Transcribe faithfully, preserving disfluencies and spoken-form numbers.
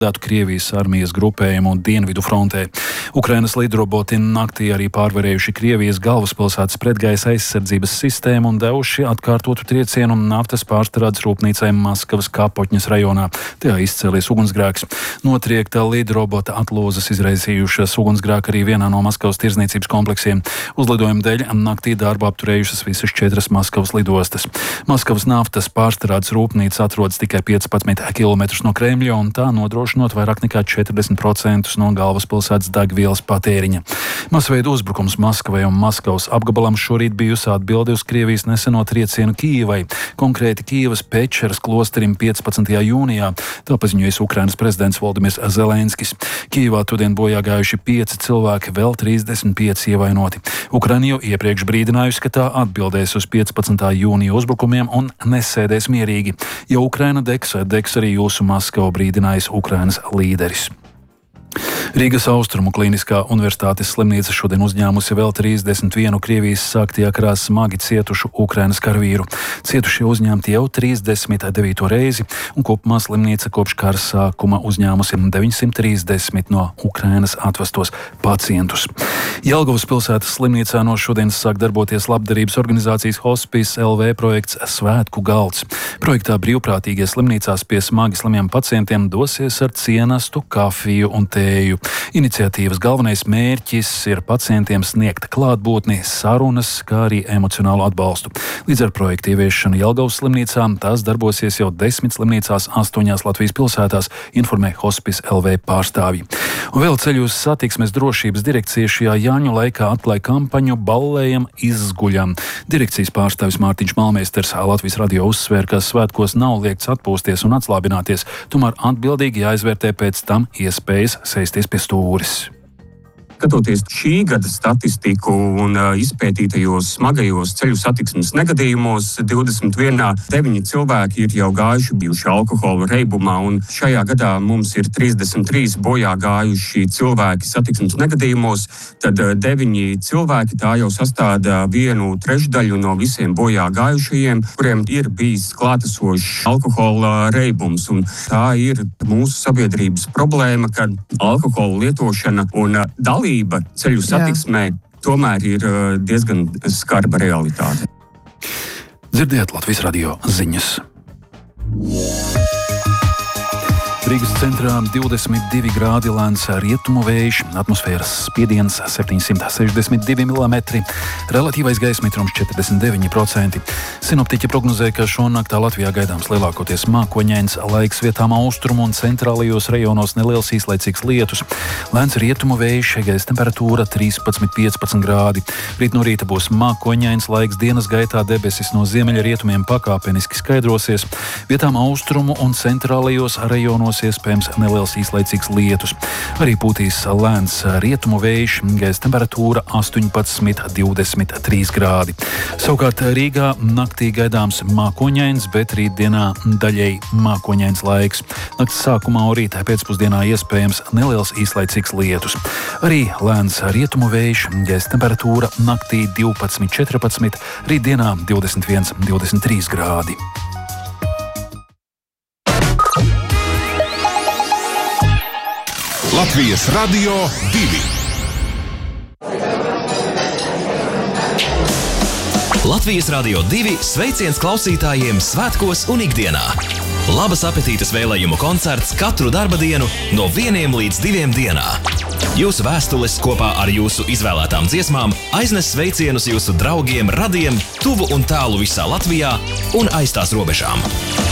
Krievijas armijas grupējumu dienvidu frontē. Ukrainas lidroboti naktī arī pārvarējuši Krievijas galvaspilsētas pretgaisa aizsardzības sistēmu un devuši atkārtotu triecienu naftas pārstrādes rūpnīcai Maskavas Kapotņas rajonā. Tajā izcēlies ugunsgrēks. Notriekta lidrobota atlūzas izraisījušas ugunsgrēku arī vienā no Maskavas tirdzniecības kompleksiem. Uzlidojuma dēļ naktī darbu apturējušas visas četras Maskavas lidostas. Maskavas naftas pārstrādes rūpnīca atrodas tikai piecpadsmit kilometrus no Kremļa un tā nodrošinot vairāk nekā četrdesmit procentus no galvaspilsētas degvielas patēriņa. Masveida uzbrukums Maskavai un Maskavas apgabalam šorīt bijusi atbilde uz Krievijas neseno triecienu Kijivai, konkrēti Kijivas Pečeras klosterim piecpadsmitajā jūnijā, tā paziņojis Ukrainas prezidents Voldimirs Zelenskis. Kijivā todien bojā gājuši pieci cilvēki, vēl trīsdesmit pieci ievainoti. Ukraina jau iepriekš brīdinājusi, ka tā atbildēs uz piecpadsmitā jūnija uzbrukumiem un nesēdēs mierīgi. Ja Ukraina degs, degs arī jūsu Maskava, brīdinājis Ukrainas līderis. Rīgas Austrumu Kliniskā universitātes slimnīca šodien uzņēmusi vēl trīsdesmit vienu Krievijas sāktajā karā smagi cietušu Ukrainas karavīru. Cietušie uzņemti jau trīsdesmit devīto reizi, un kopumā slimnīca kopš kara sākuma uzņēmusi deviņsimt trīsdesmit no Ukrainas atvestos pacientus. Jelgavas pilsētas slimnīcā no šodienas sāk darboties labdarības organizācijas Hospice L V projekts Svētku galds. Projektā brīvprātīgie slimnīcās pie smagi slimiem pacientiem dosies ar cienastu, kafiju un tēju. Iniciatīvas galvenais mērķis ir pacientiem sniegt klātbūtni, sarunas, kā arī emocionālu atbalstu. Līdz ar projektu ieviešanu Jelgavas slimnīcā tās darbosies jau desmit slimnīcās astoņās Latvijas pilsētās, informē Hospice L V pārstāvji. Un vēl ceļu uz satiksmes drošības direkcija šajā Jāņu laikā atklāja kampaņu Ballējam, izguļam. Direkcijas pārstāvis Mārtiņš Malmeisters Latvijas radio uzsvēr, ka svētkos nav liegts atpūsties un atslābināties, tomēr atbildīgi jāizvērtē pēc tam iespējas sēsties pie stūres. Skatoties šī gada statistiku un uh, izpētītajos smagajos ceļu satiksmes negadījumos, divdesmit vienā deviņi cilvēki ir jau gājuši bijuši alkohola reibumā, un šajā gadā mums ir trīsdesmit trīs bojā gājuši cilvēki satiksmes negadījumos, tad uh, deviņi cilvēki tā jau sastāda vienu trešdaļu no visiem bojā gājušajiem, kuriem ir bijis klātesošs alkohola reibums, un tā ir mūsu sabiedrības problēma, ka alkohola lietošana un uh, dalība ceļu satiksmē Jā. tomēr ir diezgan skarba realitāte. Dzirdiet Latvijas radio ziņas. Rīgas centrā divdesmit divi grādi, lēns rietumu vējš, atmosfēras spiediens septiņsimt sešdesmit divi milimetri, relatīvais gaisa mitrums četrdesmit deviņi procenti. Sinoptiķi prognozē, ka šonaktā Latvijā gaidāms lielākoties mākoņains laiks, vietām austrumu un centrālajos rajonos neliels īslaicīgs lietus. Lēns rietumu vējš, gaisa temperatūra trīspadsmit piecpadsmit grādi. Rīt no rīta būs mākoņains laiks, dienas gaitā debesis no ziemeļa rietumiem pakāpeniski skaidrosies. Vietām austrumu un centrālajos rajonos iespējams neliels īslaicīgs lietus. Arī pūtīs lēns rietumu vējš, gaisa temperatūra astoņpadsmit divdesmit trīs grādi. Savukārt Rīgā naktī gaidāms mākoņains, bet rītdienā daļēji mākoņains laiks. Nakts sākumā un rītā pēcpusdienā iespējams neliels īslaicīgs lietus. Arī lēns rietumu vējš, gaisa temperatūra naktī divpadsmit četrpadsmit, rītdienā divdesmit viens divdesmit trīs grādi. Latvijas radio divi. Latvijas radio divi sveiciens klausītājiem svētkos un ikdienā. Labas apetītes vēlējumu koncerts katru darba dienu no vieniem līdz diviem dienā. Jūsu vēstules kopā ar jūsu izvēlētām dziesmām aiznes sveicienus jūsu draugiem, radiem, tuvu un tālu visā Latvijā un aiz tās robežām.